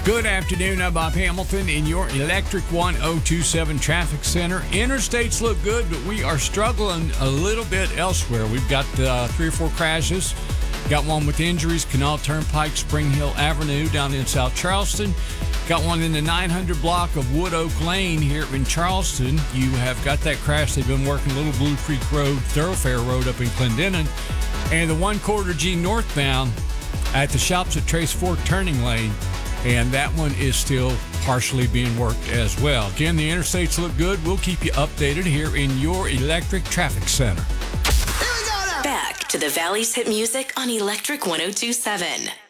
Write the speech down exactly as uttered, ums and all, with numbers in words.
Good afternoon, I'm Bob Hamilton in your Electric one oh two seven Traffic Center. Interstates look good, but we are struggling a little bit elsewhere. We've got uh, three or four crashes. Got one with injuries, Canal Turnpike, Spring Hill Avenue down in South Charleston. Got one in the nine hundred block of Wood Oak Lane here in Charleston. You have got that crash. They've been working Little Blue Creek Road, Thoroughfare Road up in Clendenin. And the one quarter G northbound at the Shops at Trace Fork turning lane. And that one is still partially being worked as well. Again, the interstates look good. We'll keep you updated here in your Electric Traffic Center. Back to the Valley's hit music on Electric one oh two seven.